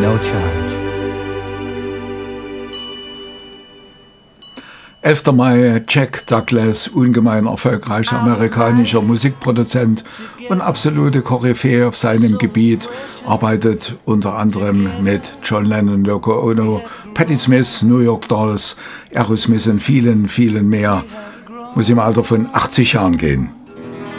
no charge. 11. Mai, Jack Douglas, ungemein erfolgreicher amerikanischer Musikproduzent und absolute Koryphäe auf seinem Gebiet, arbeitet unter anderem mit John Lennon, Yoko Ono, Patti Smith, New York Dolls, Aerosmith und vielen, vielen mehr. Muss im Alter von 80 Jahren gehen.